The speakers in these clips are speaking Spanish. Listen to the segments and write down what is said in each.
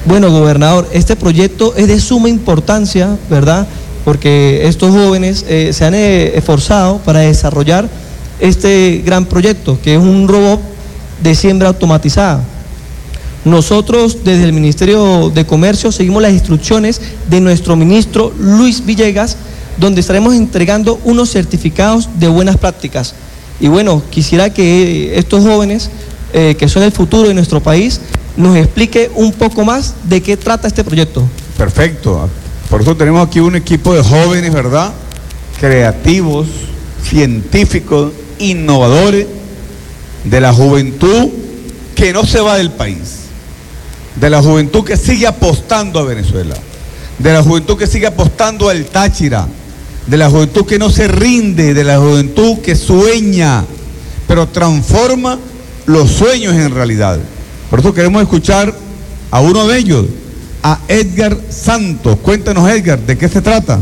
Bueno, gobernador, este proyecto es de suma importancia, ¿verdad? Porque estos jóvenes se han esforzado para desarrollar este gran proyecto, que es un robot de siembra automatizada. Nosotros desde el Ministerio de Comercio seguimos las instrucciones de nuestro ministro Luis Villegas, donde estaremos entregando unos certificados de buenas prácticas. Y bueno, quisiera que estos jóvenes, que son el futuro de nuestro país, nos explique un poco más de qué trata este proyecto. Perfecto. Por eso tenemos aquí un equipo de jóvenes, ¿verdad? Creativos, científicos, innovadores, de la juventud que no se va del país, de la juventud que sigue apostando a Venezuela, de la juventud que sigue apostando al Táchira, de la juventud que no se rinde, de la juventud que sueña, pero transforma los sueños en realidad. Por eso queremos escuchar a uno de ellos, a Edgar Santos. Cuéntanos, Edgar, ¿de qué se trata?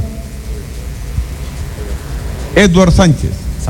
Edward Sánchez.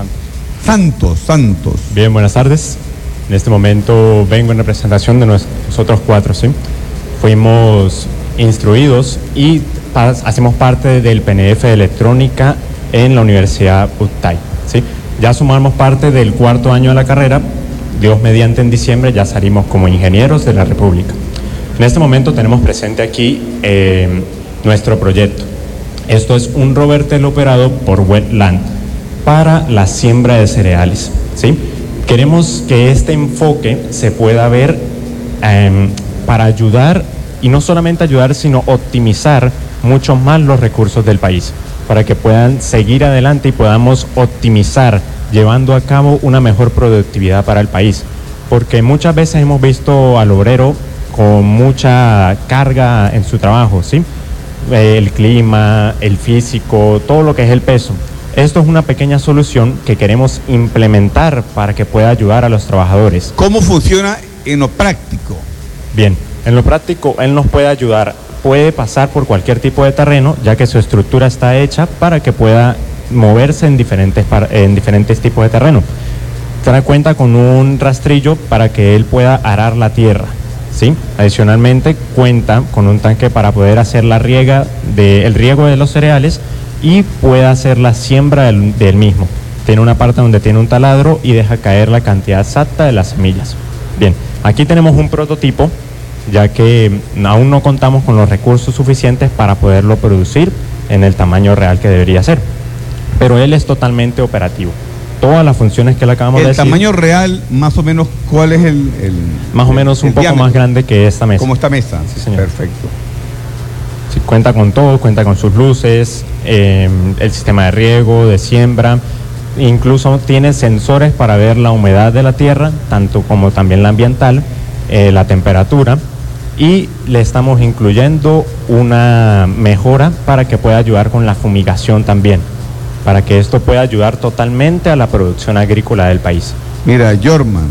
Santos. Bien, buenas tardes. En este momento vengo en representación de nosotros cuatro, ¿sí? Fuimos instruidos y hacemos parte del PNF de electrónica en la Universidad UTAI, ¿sí? Ya sumamos parte del cuarto año de la carrera. Dios mediante, en diciembre ya salimos como ingenieros de la República. En este momento tenemos presente aquí nuestro proyecto. Esto es un rover teleoperado por Wetland para la siembra de cereales, ¿sí? Queremos que este enfoque se pueda ver para ayudar, y no solamente ayudar, sino optimizar mucho más los recursos del país, para que puedan seguir adelante y podamos optimizar, llevando a cabo una mejor productividad para el país. Porque muchas veces hemos visto al obrero con mucha carga en su trabajo, ¿sí? El clima, el físico, todo lo que es el peso. Esto es una pequeña solución que queremos implementar para que pueda ayudar a los trabajadores. ¿Cómo funciona en lo práctico? Bien, en lo práctico él nos puede ayudar, puede pasar por cualquier tipo de terreno, ya que su estructura está hecha para que pueda moverse en diferentes tipos de terreno. Cuenta con un rastrillo para que él pueda arar la tierra, ¿sí? Adicionalmente cuenta con un tanque para poder hacer el riego de los cereales y pueda hacer la siembra del mismo. Tiene una parte donde tiene un taladro y deja caer la cantidad exacta de las semillas. Bien, aquí tenemos un prototipo, ya que aún no contamos con los recursos suficientes para poderlo producir en el tamaño real que debería ser. Pero él es totalmente operativo. Todas las funciones que le acabamos de decir. ¿El tamaño real, más o menos, cuál es el más o menos un poco diámetro, más grande que esta mesa? Como esta mesa. Sí, señor. Perfecto. Sí, cuenta con todo, cuenta con sus luces, el sistema de riego, de siembra. Incluso tiene sensores para ver la humedad de la tierra, tanto como también la ambiental, la temperatura. Y le estamos incluyendo una mejora para que pueda ayudar con la fumigación también, para que esto pueda ayudar totalmente a la producción agrícola del país. Mira, Jorman,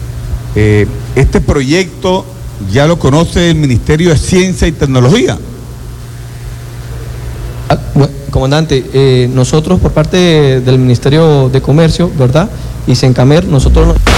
este proyecto ya lo conoce el Ministerio de Ciencia y Tecnología. Bueno, comandante, nosotros por parte del Ministerio de Comercio, ¿verdad? Y Sencamer, nosotros